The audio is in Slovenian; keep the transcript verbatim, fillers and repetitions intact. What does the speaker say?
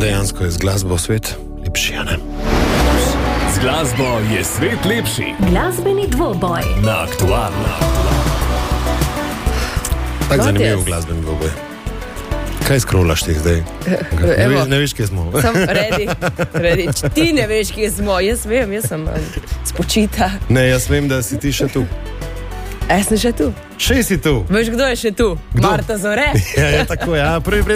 Dejansko je z glasbo svet lepši, a ne? Z glasbo je svet lepši. Glasbeni dvoboj Na Aktualno. Tako zanimiv glasbeni dvoboj. Kaj skrolaš ti zdaj? Ne, ve, ne veš, kje smo. Sam redi, redi. Ti ne veš, kje smo. Jaz vem, jaz sem um, spočita. Ne, jaz vem, da si ti še tu. A jaz sem še tu. Še si tu. Veš, kdo je še tu? Kdo? Marta Zore. Ja, je tako, ja. Prvi